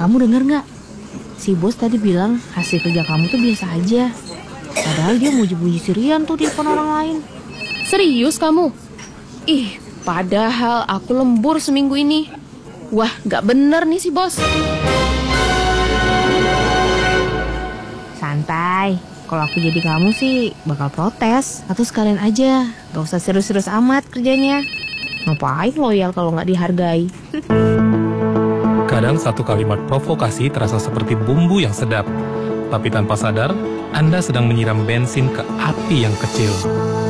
Kamu denger gak? Si bos tadi bilang hasil kerja kamu tuh biasa aja. Padahal dia muji-muji si Rian tuh di depan orang lain. Serius kamu? Ih, padahal aku lembur seminggu ini. Wah, gak bener nih si bos. Santai. Kalau aku jadi kamu sih bakal protes. Atau sekalian aja, gak usah serius-serius amat kerjanya. Ngapain loyal kalau gak dihargai? Kadang satu kalimat provokasi terasa seperti bumbu yang sedap. Tapi tanpa sadar, Anda sedang menyiram bensin ke api yang kecil.